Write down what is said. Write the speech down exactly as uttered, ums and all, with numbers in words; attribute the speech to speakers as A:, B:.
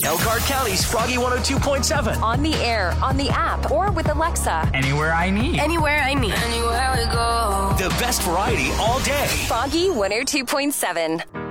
A: Elkhart County's Froggy one oh two point seven.
B: On the air, on the app, or with Alexa.
C: Anywhere I need.
B: Anywhere I need.
D: Anywhere we go.
A: The best variety all day.
B: Froggy one oh two point seven.